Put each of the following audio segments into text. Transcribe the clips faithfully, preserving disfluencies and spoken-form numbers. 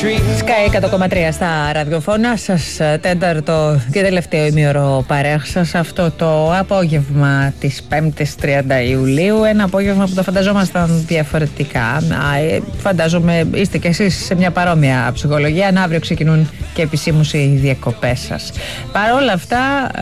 Sky εκατό κόμμα τρία στα ραδιοφώνα σας, τέταρτο και τελευταίο ημίωρο παρέα σας αυτό το απόγευμα της πέμπτης τριάντα Ιουλίου. Ένα απόγευμα που το φανταζόμασταν διαφορετικά. Φαντάζομαι είστε κι εσείς σε μια παρόμοια ψυχολογία. Αν αύριο ξεκινούν και επισήμως οι διακοπές σας. Παρ' όλα αυτά,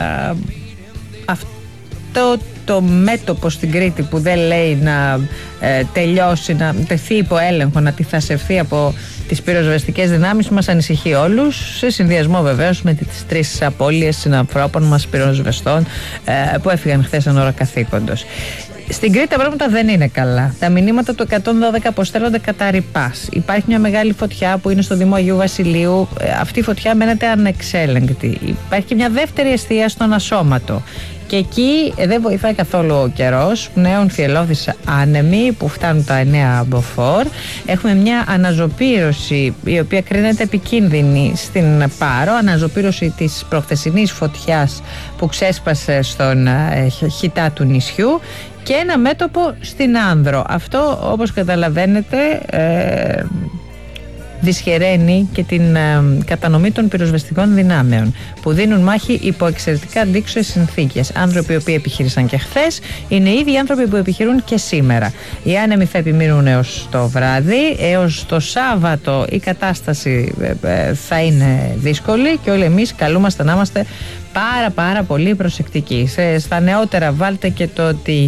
αυτό το μέτωπο στην Κρήτη που δεν λέει να ε, τελειώσει, να τεθεί υπό έλεγχο, να τυθασευθεί από τις πυροσβεστικές δυνάμεις, μας ανησυχεί όλους, σε συνδυασμό βεβαίως με τις τρεις απώλειες συνανθρώπων μας πυροσβεστών ε, που έφυγαν χθες εν ώρα καθήκοντος. Στην Κρήτη τα πράγματα δεν είναι καλά. Τα μηνύματα του εκατόν δώδεκα αποστέλλονται κατά ρηπάς. Υπάρχει μια μεγάλη φωτιά που είναι στο Δήμο Αγίου Βασιλείου. Αυτή η φωτιά μένεται ανεξέλεγκτη. Υπάρχει και μια δεύτερη εστία στον Ασώματο. Και εκεί δεν βοηθάει καθόλου ο καιρός. Νέων θυελλώδεις άνεμοι που φτάνουν τα εννέα μποφόρ. Έχουμε μια αναζωπήρωση η οποία κρίνεται επικίνδυνη στην Πάρο. Αναζωπήρωση της προχθεσινής φωτιάς που ξέσπασε στον χιτά του νησιού. Και ένα μέτωπο στην Άνδρο. Αυτό, όπως καταλαβαίνετε, ε, δυσχεραίνει και την ε, κατανομή των πυροσβεστικών δυνάμεων που δίνουν μάχη υπό εξαιρετικά αντίξωες συνθήκες. Άνθρωποι οι οποίοι επιχείρησαν και χθες είναι οι ίδιοι άνθρωποι που επιχειρούν και σήμερα. Οι άνεμοι θα επιμείνουν έως το βράδυ, έως το Σάββατο η κατάσταση ε, ε, θα είναι δύσκολη και όλοι εμείς καλούμαστε να είμαστε πάρα πάρα πολύ προσεκτικοί. Σε, στα νεότερα βάλτε και το ότι